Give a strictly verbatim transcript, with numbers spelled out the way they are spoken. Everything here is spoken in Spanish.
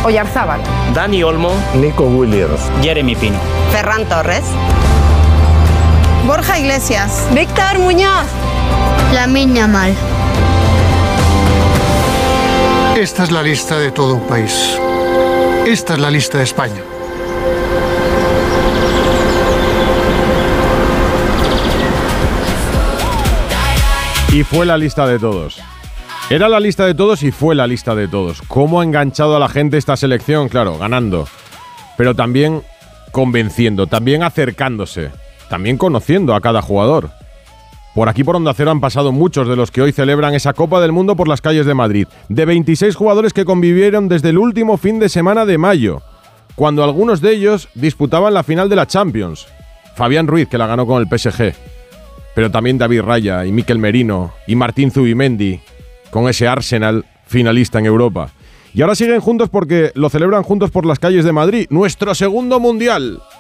Oyarzábal, Dani Olmo, Nico Williams, Jeremy Pino, Ferran Torres, Borja Iglesias, Víctor Muñoz, Lamine Yamal. Esta es la lista de todo un país. Esta es la lista de España. Y fue la lista de todos. Era la lista de todos y fue la lista de todos. ¿Cómo ha enganchado a la gente esta selección? Claro, ganando. Pero también convenciendo, también acercándose, también conociendo a cada jugador. Por aquí por Onda Cero han pasado muchos de los que hoy celebran esa Copa del Mundo por las calles de Madrid. De veintiséis jugadores que convivieron desde el último fin de semana de mayo, cuando algunos de ellos disputaban la final de la Champions. Fabián Ruiz, que la ganó con el P S G. Pero también David Raya y Mikel Merino y Martín Zubimendi, con ese Arsenal finalista en Europa. Y ahora siguen juntos porque lo celebran juntos por las calles de Madrid. ¡Nuestro segundo mundial!